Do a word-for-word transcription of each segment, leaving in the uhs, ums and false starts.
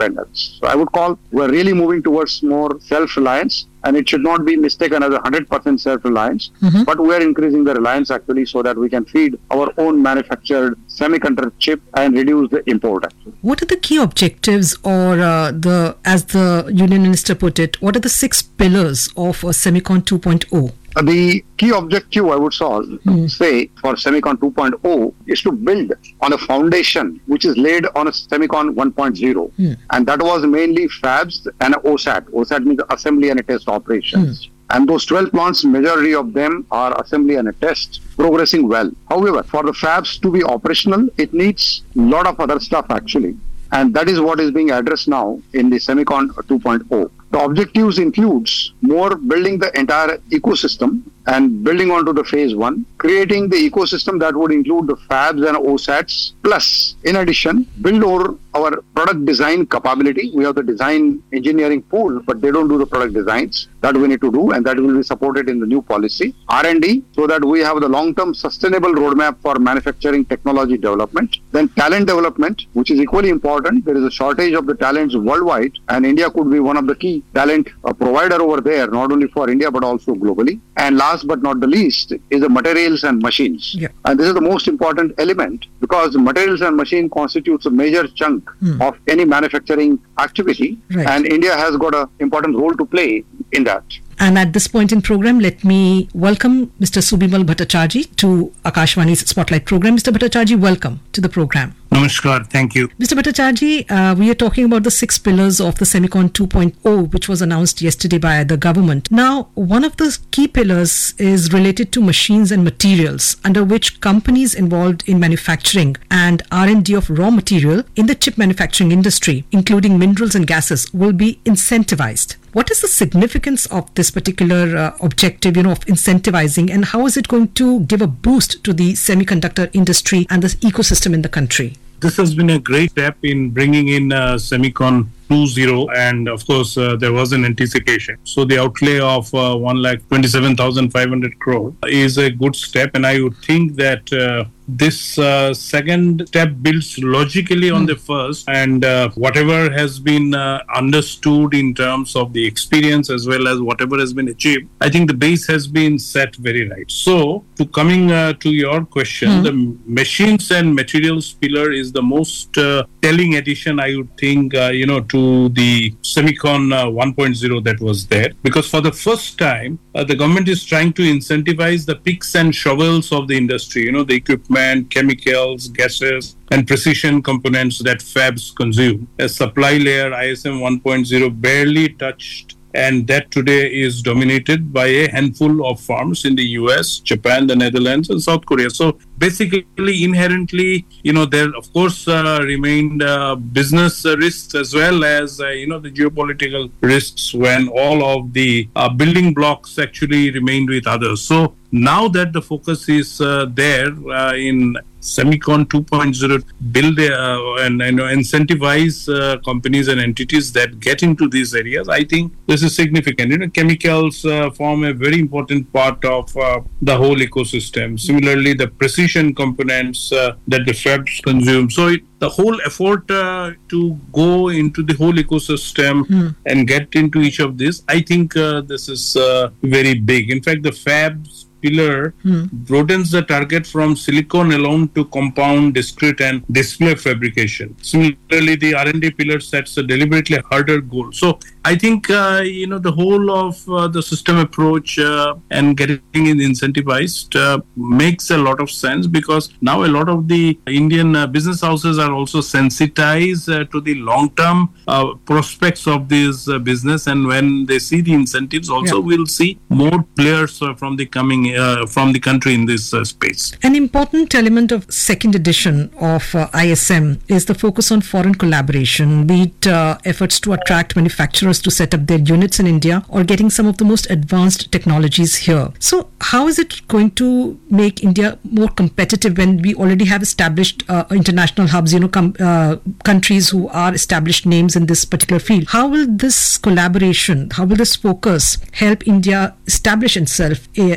dependence. So I would call we're really moving towards more self-reliance, and it should not be mistaken as a one hundred percent self-reliance, mm-hmm. but we're increasing the reliance actually so that we can feed our own manufactured semiconductor chip and reduce the import. Actually. What are the key objectives, or uh, the, as the Union Minister put it, what are the six pillars of uh, Semicon two point oh? Uh, the key objective, I would solve, mm. say, for Semicon two point oh is to build on a foundation which is laid on a Semicon one point oh. Mm. And that was mainly fabs and O S A T. O S A T means assembly and test operations. Mm. And those twelve plants, majority of them are assembly and a test, progressing well. However, for the fabs to be operational, it needs a lot of other stuff actually. And that is what is being addressed now in the Semicon two point oh. The objectives includes more building the entire ecosystem and building onto the phase one, creating the ecosystem that would include the fabs and O S A Ts, plus, in addition, build over our product design capability. We have the design engineering pool, but they don't do the product designs. That we need to do, and that will be supported in the new policy. R and D, so that we have the long-term sustainable roadmap for manufacturing technology development. Then talent development, which is equally important. There is a shortage of the talents worldwide, and India could be one of the key talent uh, provider over there, not only for India, but also globally. And last but not the least is the materials and machines. Yeah. And this is the most important element, because materials and machine constitutes a major chunk hmm. of any manufacturing activity. Right. And India has got an important role to play in that. And at this point in program, let me welcome Mister Subimal Bhattacharjee to Akashvani's Spotlight program. Mister Bhattacharjee, welcome to the program. Namaskar, thank you. Mister Bhattacharjee, uh, we are talking about the six pillars of the Semicon two point oh, which was announced yesterday by the government. Now, one of the key pillars is related to machines and materials, under which companies involved in manufacturing and R and D of raw material in the chip manufacturing industry, including minerals and gases, will be incentivized. What is the significance of this particular uh, objective, you know, of incentivizing, and how is it going to give a boost to the semiconductor industry and the ecosystem in the country? This has been a great step in bringing in uh, Semicon two point oh, and of course uh, there was an anticipation. So the outlay of uh, one lakh twenty-seven thousand five hundred crore is a good step, and I would think that uh, this uh, second step builds logically on mm. the first, and uh, whatever has been uh, understood in terms of the experience as well as whatever has been achieved, I think the base has been set very right. So to coming uh, to your question, mm. the machines and materials pillar is the most uh, telling addition, I would think, uh, you know, to the Semicon uh, one point oh that was there, because for the first time uh, the government is trying to incentivize the picks and shovels of the industry, you know, the equipment, chemicals, gases and precision components that fabs consume. A supply layer I S M one point oh barely touched, and that today is dominated by a handful of firms in the U S, Japan, the Netherlands and South Korea. So basically, inherently, you know, there of course uh, remained uh, business uh, risks as well as, uh, you know, the geopolitical risks when all of the uh, building blocks actually remained with others. So now that the focus is uh, there uh, in Semicon two point oh, build uh, and you know, incentivize uh, companies and entities that get into these areas, I think this is significant. You know, chemicals uh, form a very important part of uh, the whole ecosystem. Similarly, the precision components uh, that the fabs consume. So it, the whole effort uh, to go into the whole ecosystem mm. and get into each of these, I think uh, this is uh, very big. In fact, the fabs pillar hmm. broadens the target from silicon alone to compound, discrete and display fabrication. Similarly, the R and D pillar sets a deliberately harder goal. So I think, uh, you know, the whole of uh, the system approach uh, and getting it incentivized uh, makes a lot of sense, because now a lot of the Indian uh, business houses are also sensitized uh, to the long-term uh, prospects of this uh, business. And when they see the incentives, also yeah. we'll see more players uh, from the coming uh, from the country in this uh, space. An important element of second edition of uh, I S M is the focus on foreign collaboration, be it uh, efforts to attract manufacturers to set up their units in India or getting some of the most advanced technologies here. So how is it going to make India more competitive when we already have established uh, international hubs, you know, com- uh, countries who are established names in this particular field? How will this collaboration, how will this focus help India establish itself in the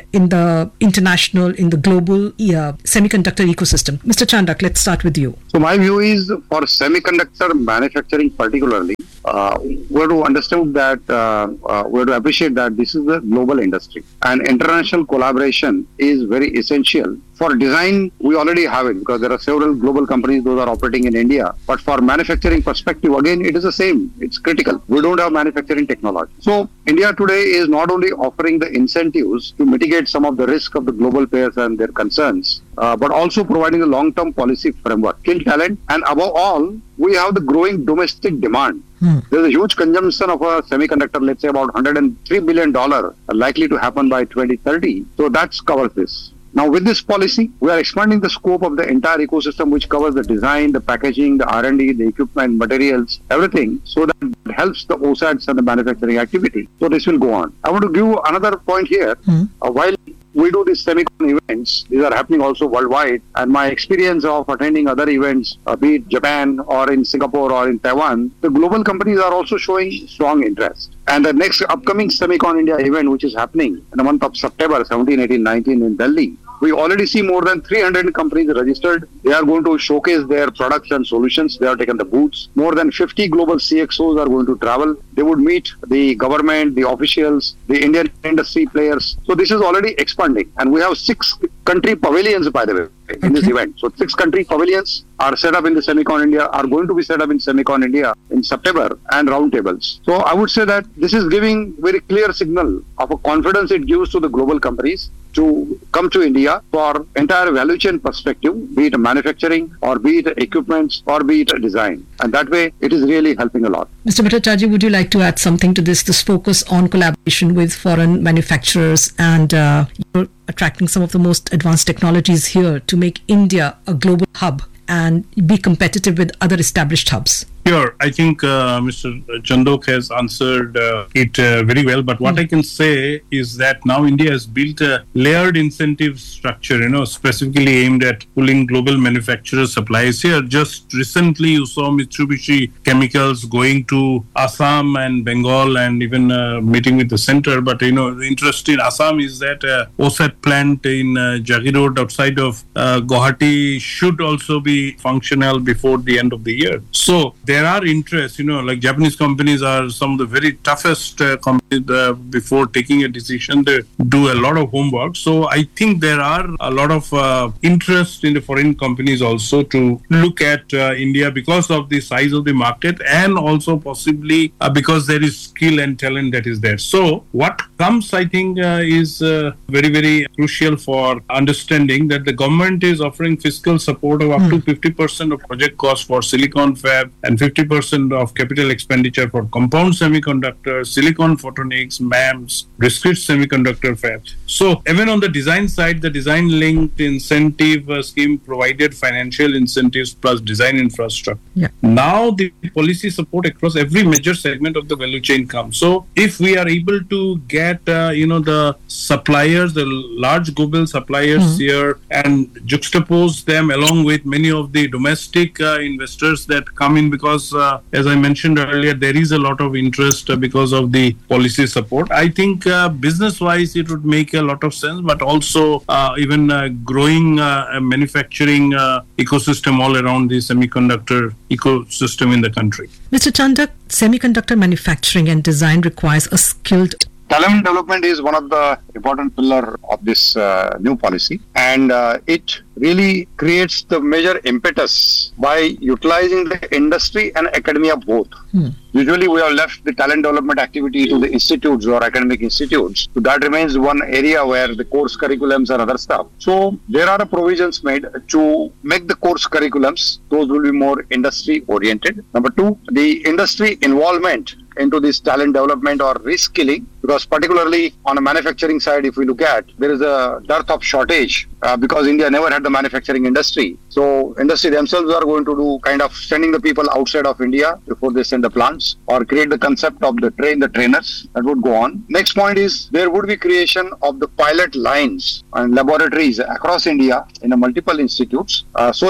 the international, in the global uh, semiconductor ecosystem? Mister Chandak, let's start with you. So my view is, for semiconductor manufacturing particularly, uh, we have to understand that, uh, uh, we have to appreciate that this is a global industry, and international collaboration is very essential. For design, we already have it because there are several global companies, those are operating in India. But for manufacturing perspective, again, it is the same. It's critical. We don't have manufacturing technology. So India today is not only offering the incentives to mitigate some of the risk of the global players and their concerns, uh, but also providing a long-term policy framework, skill talent, and above all, we have the growing domestic demand. Hmm. There's a huge consumption of a semiconductor, let's say about one hundred three billion dollars, likely to happen by twenty thirty. So that covers this. Now, with this policy, we are expanding the scope of the entire ecosystem, which covers the design, the packaging, the R and D, the equipment, materials, everything, so that it helps the O SATs and the manufacturing activity. So this will go on. I want to give another point here. Mm. Uh, while we do these semicon events, these are happening also worldwide, and my experience of attending other events, uh, be it Japan or in Singapore or in Taiwan, the global companies are also showing strong interest. And the next upcoming Semicon India event, which is happening in the month of September, seventeen, eighteen, nineteen in Delhi, we already see more than three hundred companies registered. They are going to showcase their products and solutions. They have taken the booths. More than fifty global C X Os are going to travel. They would meet the government, the officials, the Indian industry players. So this is already expanding. And we have six country pavilions, by the way, in okay. this event. So six country pavilions are set up in the Semicon India, are going to be set up in Semicon India in September, and roundtables. So I would say that this is giving very clear signal of a confidence it gives to the global companies to come to India for entire value chain perspective, be it manufacturing or be it equipments or be it design. And that way, it is really helping a lot. Mister Bhattacharjee, would you like to add something to this, this focus on collaboration with foreign manufacturers and uh, you're attracting some of the most advanced technologies here to make India a global hub and be competitive with other established hubs? Sure. I think uh, Mister Chandok has answered uh, it uh, very well. But what mm. I can say is that now India has built a layered incentive structure, you know, specifically aimed at pulling global manufacturer supplies here. Just recently, you saw Mitsubishi Chemicals going to Assam and Bengal and even uh, meeting with the center. But, you know, the interest in Assam is that uh, O SAT plant in uh, Jagi Road outside of uh, Guwahati should also be functional before the end of the year. So, there are interests, you know, like Japanese companies are some of the very toughest uh, companies uh, before taking a decision. They do a lot of homework. So I think there are a lot of uh, interest in the foreign companies also to look at uh, India because of the size of the market and also possibly uh, because there is skill and talent that is there. So what comes, I think, uh, is uh, very, very crucial for understanding that the government is offering fiscal support of up mm. to fifty percent of project cost for silicon fab and fifty percent of capital expenditure for compound semiconductors, silicon photonics, M A Ms, discrete semiconductor fabs. So even on the design side, the design-linked incentive uh, scheme provided financial incentives plus design infrastructure. Yeah. Now the policy support across every major segment of the value chain comes. So if we are able to get, uh, you know, the suppliers, the large global suppliers mm-hmm. here and juxtapose them along with many of the domestic uh, investors that come in because Uh, as I mentioned earlier, there is a lot of interest uh, because of the policy support. I think uh, business-wise, it would make a lot of sense, but also uh, even uh, growing uh, a manufacturing uh, ecosystem all around the semiconductor ecosystem in the country. Mister Chandak, semiconductor manufacturing and design requires a skilled Talent development is one of the important pillar of this uh, new policy, and uh, it really creates the major impetus by utilizing the industry and academia both. Hmm. Usually we have left the talent development activity to the institutes or academic institutes. So that remains one area where the course curriculums and other stuff. So there are provisions made to make the course curriculums, those will be more industry oriented. Number two, the industry involvement into this talent development or reskilling, because particularly on the manufacturing side, if we look at, there is a dearth of shortage uh, because India never had the manufacturing industry. So industry themselves are going to do kind of sending the people outside of India before they send the plants or create the concept of the train the trainers. That would go on. Next point is there would be creation of the pilot lines and laboratories across India in a multiple institutes uh, so that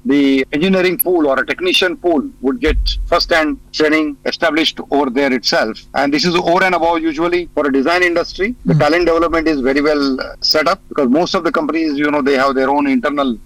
the engineering pool or a technician pool would get first-hand training established over there itself. And this is over and above usually for a design industry. The mm. talent development is very well set up because most of the companies, you know, they have their own internal